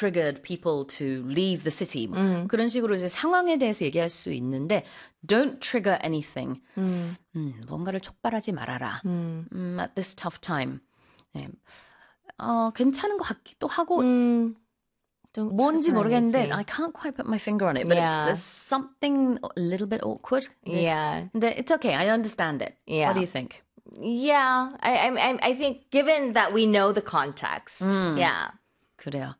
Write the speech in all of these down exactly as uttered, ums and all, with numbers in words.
triggered people to leave the city. 뭐 그런 식으로 이제 상황에 대해서 얘기할 수 있는데 don't trigger anything. 음, 뭔가를 촉발하지 말아라. 음, at this tough time. 네. 어, 괜찮은 것 같기도 하고 음, 뭔지 모르겠는데 anything. I can't quite put my finger on it. But Yeah. it, there's something a little bit awkward. Yeah. 근데 it's okay. I understand it. Yeah. What do you think? Yeah. I, I, I think given that we know the context. 음. Yeah. 그래요.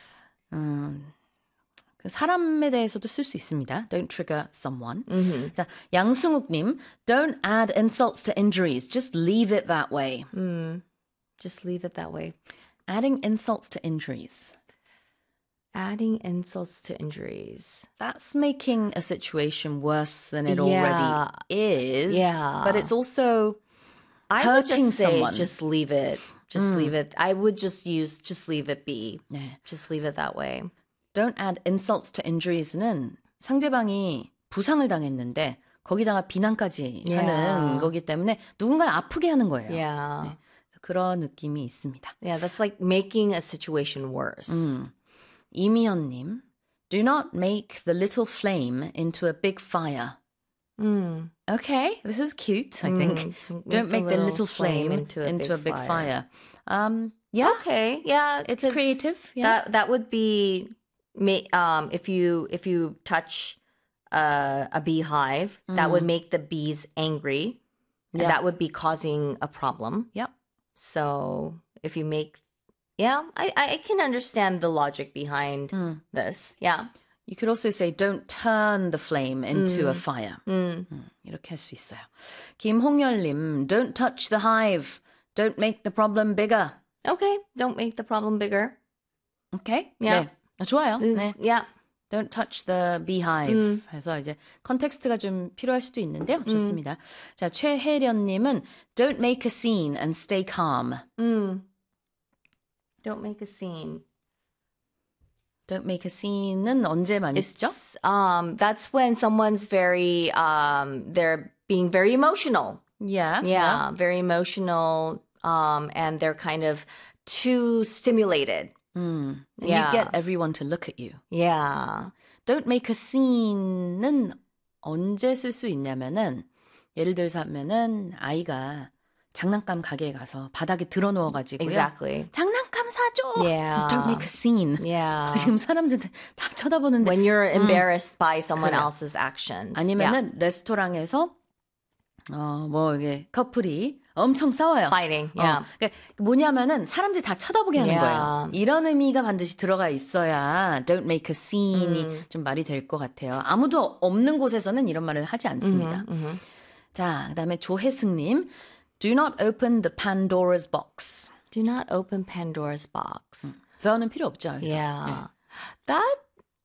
음, 그 사람에 대해서도 쓸 수 있습니다. Don't trigger someone. Mm-hmm. 자, 양승욱님, don't add insults to injuries. Just leave it that way. Mm. Just leave it that way. Adding insults to injuries. Adding insults to injuries. That's making a situation worse than it Yeah. already is. Yeah. But it's also I would hurting just say someone. just leave it. Just leave it. I would just use just leave it be. 네. Just leave it that way. Don't add insults to injuries는 상대방이 부상을 당했는데 거기다가 비난까지 Yeah. 하는 거기 때문에 누군가를 아프게 하는 거예요. Yeah. 네. 그런 느낌이 있습니다. Yeah, that's like making a situation worse. 음. 이미연님, do not make the little flame into a big fire. Mm. Okay, this is cute, I think. Mm. Don't make the little flame into a, into big, a big fire. fire. Um, yeah, Okay, yeah, it's 'cause creative. Yeah. That that would be, ma- um, if you if you touch uh, a beehive, that would make the bees angry, and Yeah. that would be causing a problem. Yep. So if you make, yeah, I I can understand the logic behind Mm. this. Yeah. You could also say, don't turn the flame into 음. a fire. 음. 음, 이렇게 할 수 있어요. 김홍열님, don't touch the hive. Don't make the problem bigger. Okay, don't make the problem bigger. Okay? Yeah. 네. 아, 좋아요. 네. Yeah. Don't touch the beehive. 해서 이제 컨텍스트가 좀 필요할 수도 있는데요. 좋습니다. 자, 최혜련님은 don't make a scene and stay calm. Mm. Don't make a scene. Don't make a scene은 언제 많이 쓰죠? It's, um, that's when someone's very, um, they're being very emotional. Yeah. Yeah, very emotional, um, and they're kind of too stimulated. 음, and Yeah. you get everyone to look at you. Yeah. Don't make a scene는 언제 쓸 수 있냐면은 예를 들어서 하면은 아이가 장난감 가게에 가서 바닥에 드러 누워가지고요. Exactly. 장난감 사줘. Yeah. Don't make a scene. Yeah. 지금 사람들 다 쳐다보는데. When you're embarrassed by someone 그래. else's actions. 아니면은 레스토랑에서 어, 뭐 이게 커플이 엄청 싸워요. Fighting. Yeah. 어, 그러니까 뭐냐면은 사람들이 다 쳐다보게 하는 Yeah. 거예요. 이런 의미가 반드시 들어가 있어야 don't make a scene이 음. 좀 말이 될 것 같아요. 아무도 없는 곳에서는 이런 말을 하지 않습니다. Mhm, mhm. 자, 그다음에 조혜승님, do not open the Pandora's box. Do not open Pandora's box. the는 필요 없죠. 여기서. Yeah. 네. That,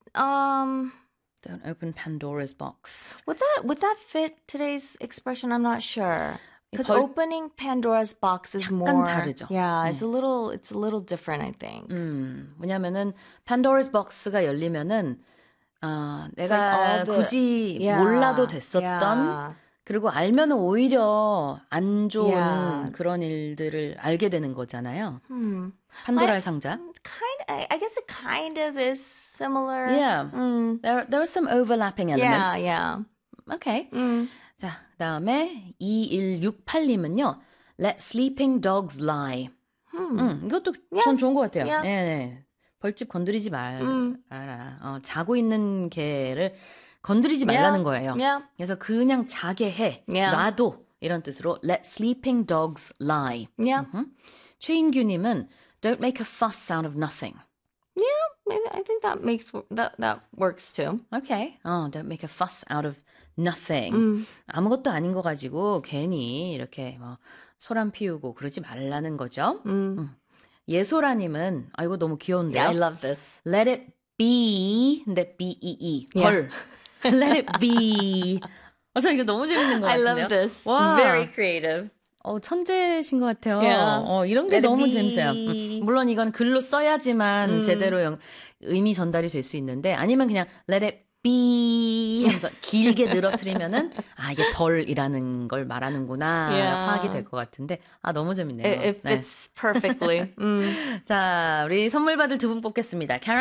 um, Don't open Pandora's box. would that, would that fit today's expression? I'm not sure. Because 벌- opening Pandora's box is 약간 more, 다르죠. yeah, it's a little, it's a little different, I think. 음, 뭐냐면은 Pandora's box가 열리면은 어, like 내가 all the- 굳이 Yeah, 몰라도 됐었던 yeah. 그리고 알면은 오히려 안 좋은 Yeah. 그런 일들을 알게 되는 거잖아요. Hmm. 판도라의 I- 상자. It's kind I I guess it kind of is similar. Yeah. Mm. There, there are some overlapping Yeah, elements. yeah. Okay. Mm. 자, 그다음에 이일육팔님은요. Let sleeping dogs lie. Hmm. 음, 이것도 전 좋은 것 같아요. Yeah. 네, 네. 벌집 건드리지 말, 음. 말아라. 어, 자고 있는 개를 건드리지 Yeah. 말라는 거예요. Yeah. 그래서 그냥 자게 해. Yeah. 놔도 이런 뜻으로 let sleeping dogs lie. Yeah. 음. 최인규님은 don't make a fuss out of nothing. Yeah. I I think that makes that that works too. Okay. 어, don't make a fuss out of nothing. 음. 아무것도 아닌 거 가지고 괜히 이렇게 뭐 소란 피우고 그러지 말라는 거죠. Mm. 음. 예소라님은 아 이거 너무 귀여운데요. Yeah, I love this. Let it be. 근데 B E E Yeah. 벌. Let it be. 아, 저 이거 너무 재밌는 것 I 같은데요. love this. 와. Very creative. 어, 천재신 것 같아요. Yeah. 어, 이런 게 Let it 너무 be. 재밌어요. 음, 물론 이건 글로 써야지만 음. 제대로 영, 의미 전달이 될 수 있는데 아니면 그냥 let it be 하면서 길게 늘어뜨리면은 아 이게 벌이라는 걸 말하는구나 Yeah. 파악이 될 것 같은데 아 너무 재밌네요. It, it 네. fits perfectly. Mm. 자, 우리 선물 받을 두 분 뽑겠습니다.